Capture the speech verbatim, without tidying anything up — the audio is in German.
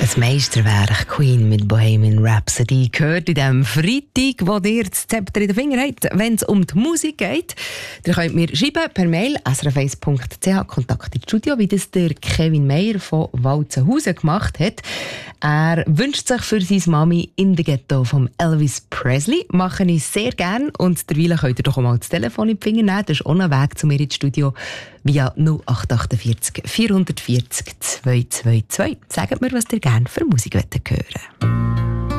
Ein Meisterwerk, Queen mit Bohemian Rhapsody, gehört in diesem Freitag, wo ihr das Zepter in den Finger habt, wenn es um die Musik geht. Ihr könnt mir schreiben per Mail s r f eins punkt c h, Kontakt ins Studio, wie das der Kevin Meyer von Walzenhausen gemacht hat. Er wünscht sich für seine Mami «In the Ghetto» von Elvis Presley. Mache ich sehr gerne und derweil könnt ihr doch auch mal das Telefon in die Finger nehmen. Das ist auch ein Weg zu mir ins Studio via null acht acht vier vier vier vier zwei zwei zwei. Sagt mir, was ihr gerne für Musik hören wollt.